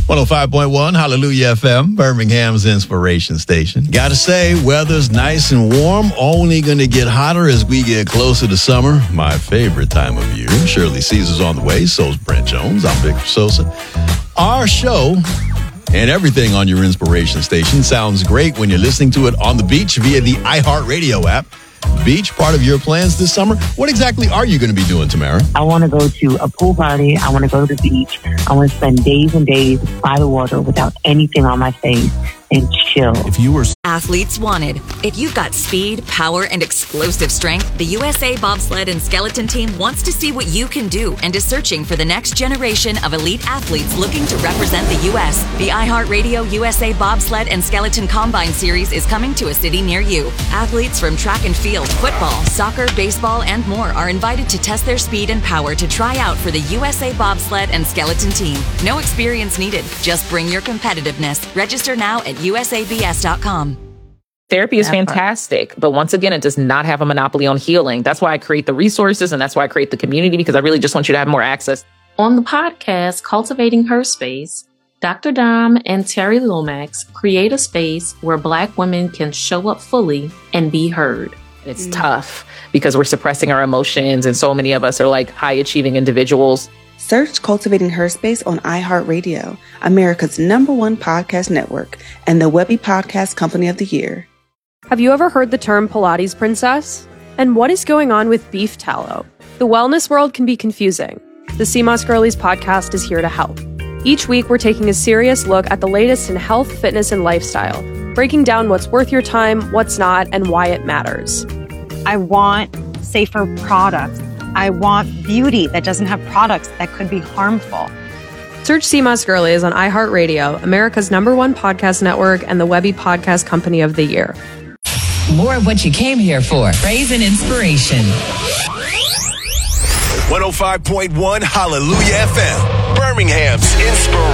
105.1 Hallelujah FM, Birmingham's inspiration station. Gotta say, weather's nice and warm, only gonna get hotter as we get closer to summer. My favorite time of year. Shirley Caesar's on the way, so's Brent Jones. I'm Victor Sosa. Our show and everything on your inspiration station sounds great when you're listening to it on the beach via the iHeartRadio app. Beach, part of your plans this summer? What exactly are you going to be doing, Tamara? I want to go to a pool party. I want to go to the beach. I want to spend days and days by the water without anything on my face and chill. If you were Athletes wanted. If you've got speed, power, and explosive strength, the USA Bobsled and Skeleton Team wants to see what you can do and is searching for the next generation of elite athletes looking to represent the U.S. The iHeartRadio USA Bobsled and Skeleton Combine Series is coming to a city near you. Athletes from track and field, football, soccer, baseball, and more are invited to test their speed and power to try out for the USA Bobsled and Skeleton Team. No experience needed. Just bring your competitiveness. Register now at usabs.com. Therapy is fantastic, but once again, it does not have a monopoly on healing. That's why I create the resources and that's why I create the community, because I really just want you to have more access. On the podcast, Cultivating Her Space, Dr. Dom and Terry Lomax create a space where Black women can show up fully and be heard. It's tough because we're suppressing our emotions, and so many of us are like high-achieving individuals. Search Cultivating Her Space on iHeartRadio, America's #1 podcast network, and the Webby Podcast Company of the Year. Have you ever heard the term Pilates princess? And what is going on with beef tallow? The wellness world can be confusing. The CMOS Girlies podcast is here to help. Each week, we're taking a serious look at the latest in health, fitness, and lifestyle, breaking down what's worth your time, what's not, and why it matters. I want safer products. I want beauty that doesn't have products that could be harmful. Search CMOS Girlies on iHeartRadio, America's #1 podcast network, and the Webby Podcast Company of the Year. More of what you came here for. Praise and inspiration. 105.1 Hallelujah FM, Birmingham's inspiration.